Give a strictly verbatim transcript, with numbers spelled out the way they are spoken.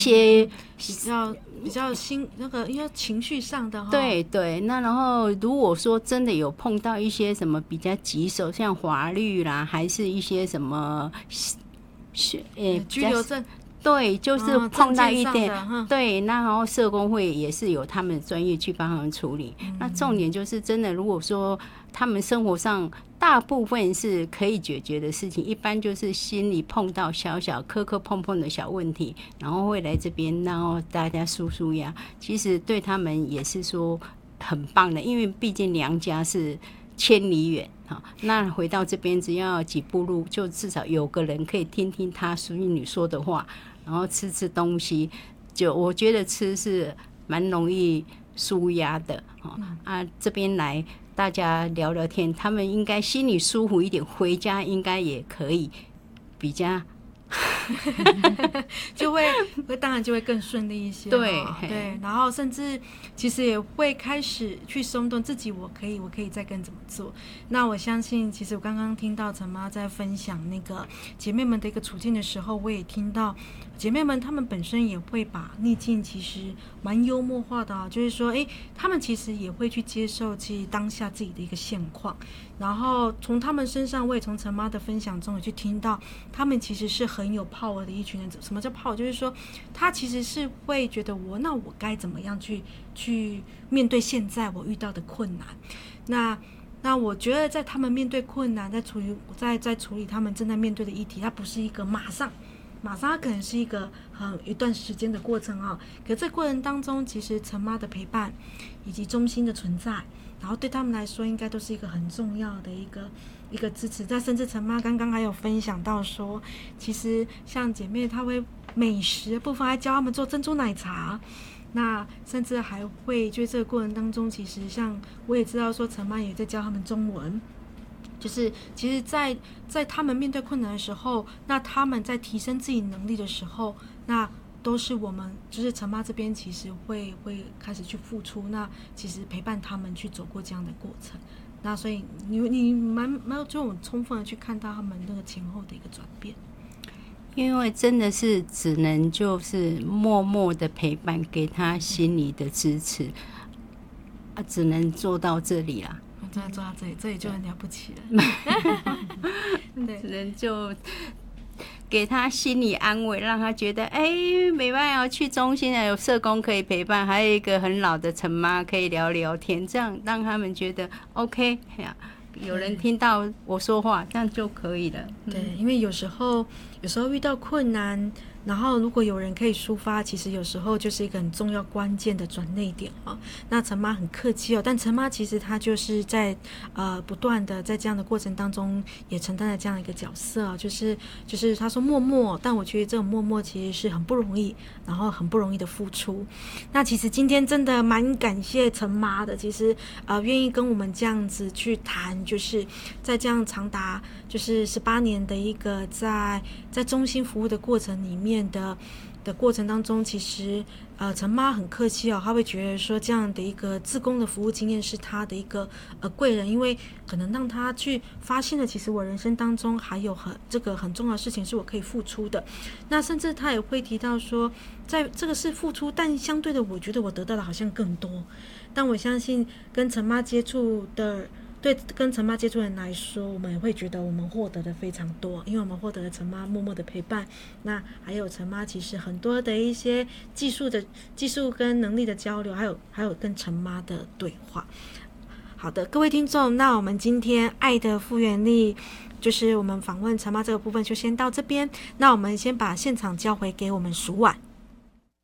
些比较比较心那个，因为情绪上的哈。 对对，那然后如果说真的有碰到一些什么比较棘手，像法律啦，还是一些什么是呃居留证。 对，就是碰到一点、 哦、 对，那然后社工会也是有他们的专业去帮他们处理、嗯。那重点就是真的，如果说他们生活上大部分是可以解决的事情，一般就是心里碰到小小磕磕碰碰的小问题，然后会来这边，然后大家舒舒压。其实对他们也是说很棒的，因为毕竟娘家是千里远。那回到这边只要几步路，就至少有个人可以听听他孙女说的话，然后吃吃东西，就我觉得吃是蛮容易舒压的、嗯、啊，这边来大家聊聊天，他们应该心里舒服一点，回家应该也可以比较就会会当然就会更顺利一些。 对对，然后甚至其实也会开始去松动自己，我可以我可以再更怎么做。那我相信其实我刚刚听到陈妈在分享那个姐妹们的一个处境的时候，我也听到姐妹们她们本身也会把逆境其实蛮幽默化的、啊、就是说哎，她们其实也会去接受其实当下自己的一个现况，然后从她们身上我也从陈妈的分享中也去听到她们其实是很有 power 的一群人。什么叫 power？ 就是说她其实是会觉得我那我该怎么样去去面对现在我遇到的困难。那那我觉得在他们面对困难，在处理在在处理他们正在面对的议题，它不是一个马上马上它可能是一个很一段时间的过程啊。可这过程当中，其实陈妈的陪伴以及中心的存在，然后对他们来说应该都是一个很重要的一个一个支持。但甚至陈妈刚刚还有分享到说，其实像姐妹她会美食的部分还教他们做珍珠奶茶，那甚至还会就这个过程当中，其实像我也知道说陈妈也在教他们中文，就是其实在在他们面对困难的时候，那他们在提升自己能力的时候，那都是我们就是陈妈这边其实会会开始去付出，那其实陪伴他们去走过这样的过程。那所以你你蛮蛮有就充分的去看到他们那个前后的一个转变。 因为真的是只能就是默默的陪伴，给他心理的支持啊，只能做到这里啦。 真的做到这里，这里就很了不起了。 对，只能就给他心理安慰，让他觉得哎，没办法去中心啊，有社工可以陪伴，还有一个很老的陈妈可以聊聊天，这样让他们觉得 OK 呀，有人听到我说话，这样就可以了。 对，因为有时候有时候遇到困难，然后如果有人可以抒发，其实有时候就是一个很重要关键的转捩点啊。那陈妈很客气哦，但陈妈其实她就是在呃不断的在这样的过程当中也承担了这样一个角色啊，就是就是她说默默，但我觉得这种默默其实是很不容易，然后很不容易的付出。那其实今天真的蛮感谢陈妈的，其实呃愿意跟我们这样子去谈，就是在这样长达就是十八年的一个在在中心服务的过程里面的的过程当中，其实呃陈妈很客气哦，她会觉得说这样的一个志工的服务经验是她的一个呃贵人，因为可能让她去发现了其实我人生当中还有很这个很重要的事情是我可以付出的。那甚至她也会提到说，在这个是付出，但相对的我觉得我得到的好像更多。但我相信跟陈妈接触的对跟陈妈接触人来说，我们也会觉得我们获得的非常多，因为我们获得了陈妈默默的陪伴，那还有陈妈其实很多的一些技术的技术跟能力的交流，还有还有跟陈妈的对话。好的，各位听众，那我们今天爱的复原力就是我们访问陈妈这个部分就先到这边，那我们先把现场交回给我们蜀婉。